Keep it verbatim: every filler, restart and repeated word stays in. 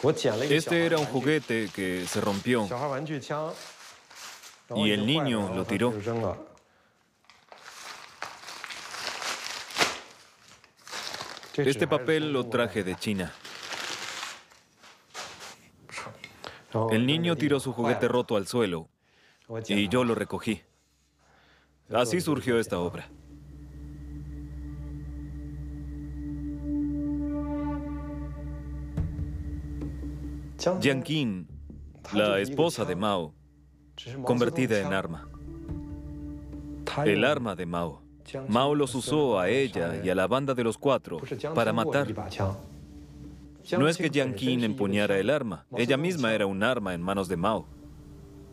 Este era un juguete que se rompió y el niño lo tiró. Este papel lo traje de China. El niño tiró su juguete roto al suelo y yo lo recogí. Así surgió esta obra. Jiang Qin, la esposa de Mao, convertida en arma. El arma de Mao. Mao los usó a ella y a la banda de los cuatro para matar. No es que Jiang Qin empuñara el arma, ella misma era un arma en manos de Mao.